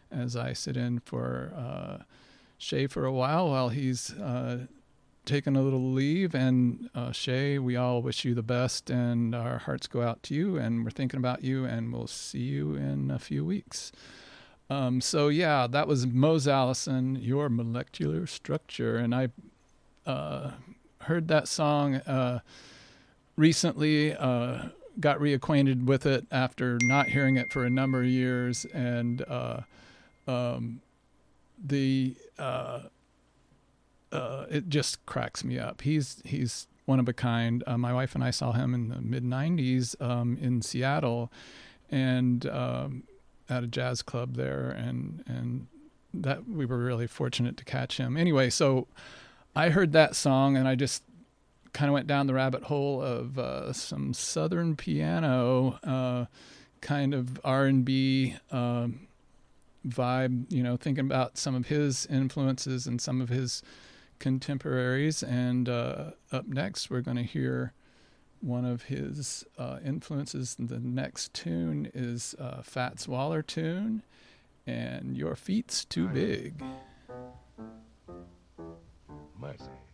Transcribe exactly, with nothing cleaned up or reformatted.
as I sit in for uh, Shay for a while while he's uh, taking a little leave. And uh, Shay, we all wish you the best, and our hearts go out to you, and we're thinking about you, and we'll see you in a few weeks. Um, so yeah, that was Mose Allison, Your Molecular Structure. And I uh, heard that song uh, recently, uh, got reacquainted with it after not hearing it for a number of years. And uh, um, the uh, uh, it just cracks me up. He's he's one of a kind. Uh, my wife and I saw him in the mid nineties um, in Seattle, and um, at a jazz club there, and and that we were really fortunate to catch him. Anyway, so I heard that song, and I just kind of went down the rabbit hole of uh, some Southern piano, uh, kind of R and B um, vibe. You know, thinking about some of his influences and some of his contemporaries. And uh, up next, we're going to hear one of his uh, influences. The next tune is a Fats Waller tune, and Your Feet's Too Big. Mercy.